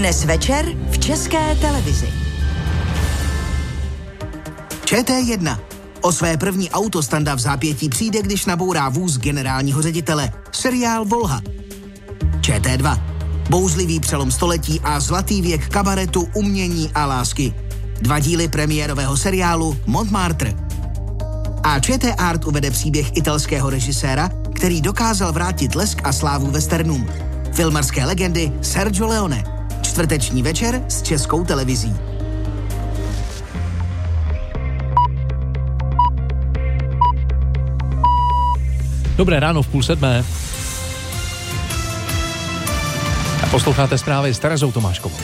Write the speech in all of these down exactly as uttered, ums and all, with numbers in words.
Dnes večer v České televizi. Č T jedna. O své první auto Standa v zápětí přijde, když nabourá vůz generálního ředitele. Seriál Volha. Č T dva. Bouzlivý přelom století a zlatý věk kabaretu, umění a lásky. Dva díly premiérového seriálu Montmartre. A Č T Art uvede příběh italského režiséra, který dokázal vrátit lesk a slávu westernům. Filmarské legendy Sergio Leone. Čtvrteční večer s Českou televizí. Dobré ráno v půl sedmé. A posloucháte zprávy s Terezou Tomáškovou.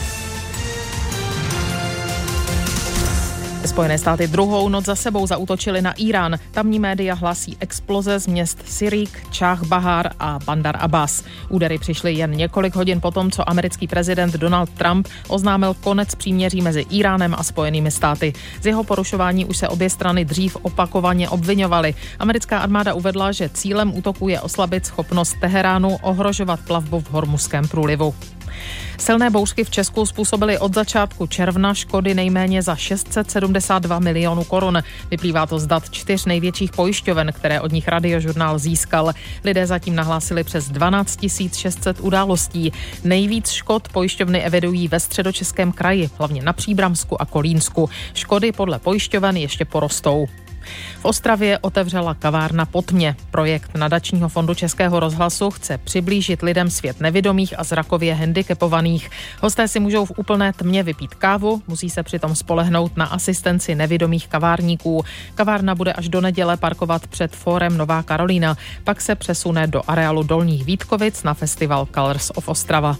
Spojené státy druhou noc za sebou zaútočily na Irán. Tamní média hlásí exploze z měst Sirik, Čach Bahar a Bandar Abbas. Údery přišly jen několik hodin potom, co americký prezident Donald Trump oznámil konec příměří mezi Iránem a Spojenými státy. Z jeho porušování už se obě strany dřív opakovaně obviňovaly. Americká armáda uvedla, že cílem útoku je oslabit schopnost Teheránu ohrožovat plavbu v Hormuzském průlivu. Silné bouřky v Česku způsobily od začátku června škody nejméně za šest set sedmdesát dva milionů korun. Vyplývá to z dat čtyř největších pojišťoven, které od nich Radiožurnál získal. Lidé zatím nahlásili přes dvanáct tisíc šest set událostí. Nejvíc škod pojišťovny evidují ve Středočeském kraji, hlavně na Příbramsku a Kolínsku. Škody podle pojišťoven ještě porostou. V Ostravě otevřela kavárna po tmě. Projekt Nadačního fondu Českého rozhlasu chce přiblížit lidem svět nevidomých a zrakově handicapovaných. Hosté si můžou v úplné tmě vypít kávu, musí se přitom spolehnout na asistenci nevidomých kavárníků. Kavárna bude až do neděle parkovat před fórem Nová Karolína, pak se přesune do areálu Dolních Vítkovic na festival Colors of Ostrava.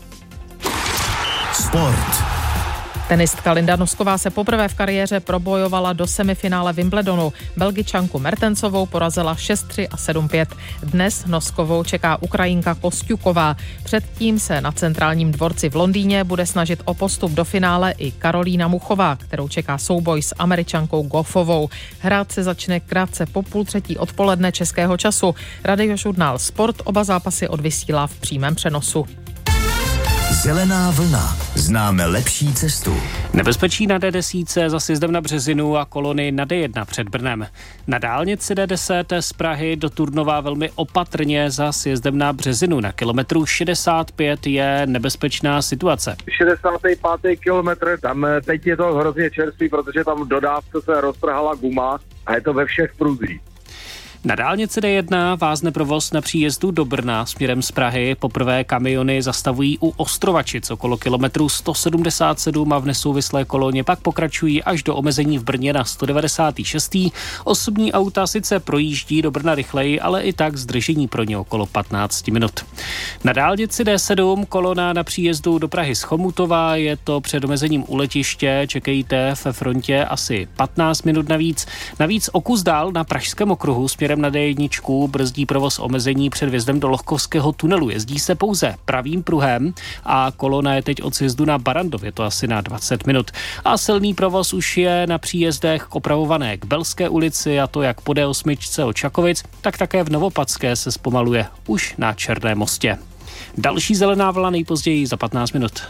Sport. Tenistka Linda Nosková se poprvé v kariéře probojovala do semifinále Wimbledonu. Belgičanku Mertensovou porazila šest tři a sedm pět. Dnes Noskovou čeká Ukrajinka Kostjuková. Předtím se na centrálním dvorci v Londýně bude snažit o postup do finále i Karolína Muchová, kterou čeká souboj s Američankou Goffovou. Hrát se začne krátce po půl třetí odpoledne českého času. Radiožurnál Sport oba zápasy odvysílá v přímém přenosu. Zelená vlna. Známe lepší cestu. Nebezpečí na D deset za sjezdem na Březinu a kolony na D jedna před Brnem. Na dálnici D deset z Prahy do Turnova velmi opatrně za sjezdem na Březinu. Na kilometru šedesát pět je nebezpečná situace. šedesátý pátý kilometr, tam teď je to hrozně čerstvý, protože tam v dodávce se roztrhala guma a je to ve všech pruzích. Na dálnici D jedna vázne provoz na příjezdu do Brna směrem z Prahy. Poprvé kamiony zastavují u Ostrovačic okolo kilometru sto sedmdesát sedm a v nesouvislé koloně pak pokračují až do omezení v Brně na sto devadesát šest. Osobní auta sice projíždí do Brna rychleji, ale i tak zdržení pro ně okolo patnáct minut. Na dálnici D sedm kolona na příjezdu do Prahy z Chomutova, je to před omezením u letiště, čekejte ve frontě asi patnáct minut navíc. Navíc o kus dál na Pražském okruhu směrem na D jedna brzdí provoz omezení před vjezdem do Lohkovského tunelu. Jezdí se pouze pravým pruhem a kolona je teď od sjezdu na Barandov, je to asi na dvacet minut. A silný provoz už je na příjezdech k opravované k Belské ulici, a to jak po D osm od Čakovic, tak také v Novopadské se zpomaluje už na Černém mostě. Další zelená vlna nejpozději za patnáct minut.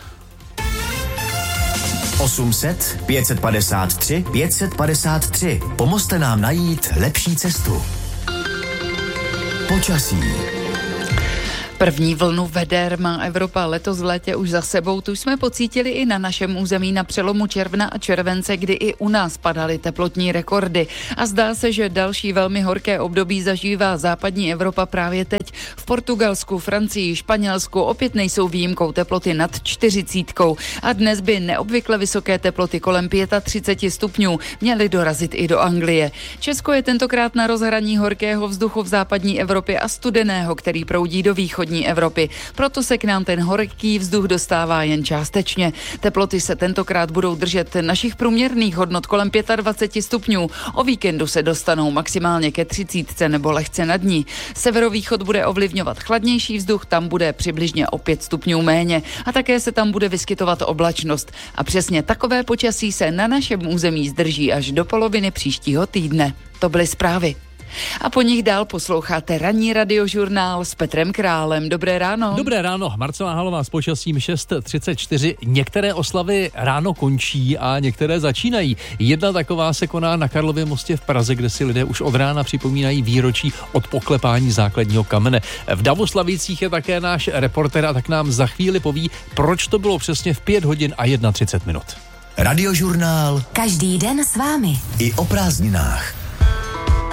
osm set, pět set padesát tři, pět set padesát tři. Pomozte nám najít lepší cestu. Počasí. První vlnu veder má Evropa letos v létě už za sebou. Tu jsme pocítili i na našem území na přelomu června a července, kdy i u nás padaly teplotní rekordy. A zdá se, že další velmi horké období zažívá západní Evropa právě teď. V Portugalsku, Francii, Španělsku opět nejsou výjimkou teploty nad čtyřicítkou. A dnes by neobvykle vysoké teploty kolem třicet pět stupňů měly dorazit i do Anglie. Česko je tentokrát na rozhraní horkého vzduchu v západní Evropě a studeného, který proudí do východní Evropy. Proto se k nám ten horký vzduch dostává jen částečně. Teploty se tentokrát budou držet našich průměrných hodnot kolem dvacet pět stupňů. O víkendu se dostanou maximálně ke třicítce nebo lehce nad ní. Severovýchod bude ovlivňovat chladnější vzduch, tam bude přibližně o pět stupňů méně a také se tam bude vyskytovat oblačnost. A přesně takové počasí se na našem území zdrží až do poloviny příštího týdne. To byly zprávy. A po nich dál posloucháte ranní radiožurnál s Petrem Králem. Dobré ráno. Dobré ráno, Marcela Halová s počasím šest třicet čtyři. Některé oslavy ráno končí a některé začínají. Jedna taková se koná na Karlově mostě v Praze, kde si lidé už od rána připomínají výročí od poklepání základního kamene. V Davoslavicích je také náš reportér a tak nám za chvíli poví, proč to bylo přesně v pět hodin a třicet jedna minut. Radiožurnál Každý den s vámi. i o prázdninách.